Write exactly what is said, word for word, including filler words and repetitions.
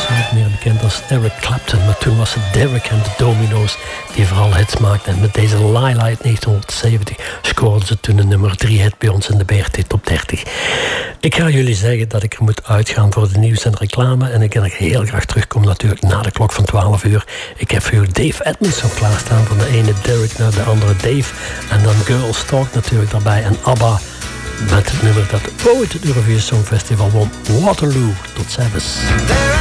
meer bekend als Eric Clapton. Maar toen was het Derek en de Domino's die vooral hits maakten. En met deze Laila uit negentien scoorden ze toen een nummer drie hit bij ons in de B R T Top dertig. Ik ga jullie zeggen dat ik er moet uitgaan voor de nieuws en reclame. En ik wil heel graag terugkomen natuurlijk na de klok van twaalf uur. Ik heb voor u Dave Edmunds op klaarstaan. Van de ene Derek naar de andere Dave. En dan Girls Talk natuurlijk daarbij. En ABBA met het nummer dat ooit het Eurovision Songfestival won. Waterloo. Tot ziens.